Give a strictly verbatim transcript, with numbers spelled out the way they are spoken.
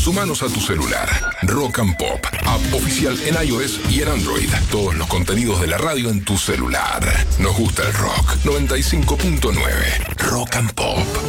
Sumanos a tu celular. Rock and Pop, app oficial en iOS y en Android. Todos los contenidos de la radio en tu celular. Nos gusta el rock. noventa y cinco punto nueve. Rock and Pop.